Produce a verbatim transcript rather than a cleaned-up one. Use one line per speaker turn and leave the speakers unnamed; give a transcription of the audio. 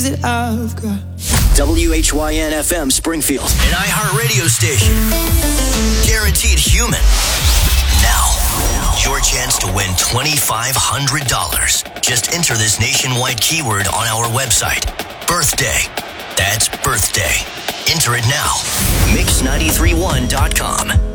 that I've got.
W H Y N F M Springfield, an iHeart radio station. Guaranteed human. Now, your chance to win twenty-five hundred dollars. Just enter this nationwide keyword on our website. Birthday. That's birthday. Enter it now. mix nine three one dot com.